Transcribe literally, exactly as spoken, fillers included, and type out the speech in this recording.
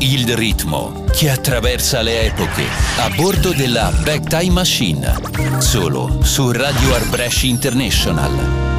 Il ritmo che attraversa le epoche a bordo della Back Time Machine, solo su Radio Art Brescia International.